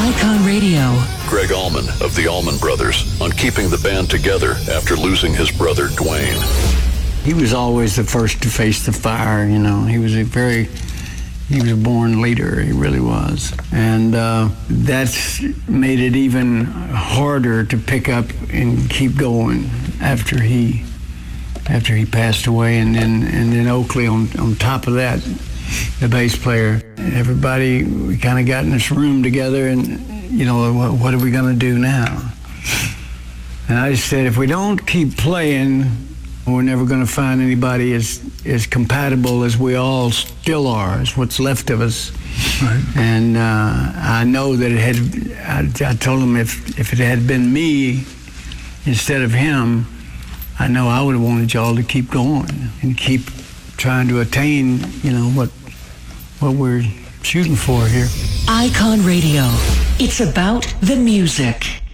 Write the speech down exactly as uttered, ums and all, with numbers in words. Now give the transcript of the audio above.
Icon Radio. Greg Allman of the Allman Brothers on keeping the band together after losing his brother Dwayne. He was always the first to face the fire, you know. He was a very, he was a born leader, he really was. And uh, that's made it even harder to pick up and keep going after he after he passed away. And then and then Oakley on, on top of that, the bass player. Everybody, we kind of got in this room together and, you know, what, what are we going to do now? And I just said, if we don't keep playing, we're never going to find anybody as, as compatible as we all still are, as what's left of us. Right. And uh, I know that it had, I, I told him if, if it had been me instead of him, I know I would have wanted y'all to keep going and keep trying to attain, you know, what what we're shooting for here. Icon Radio. It's about the music.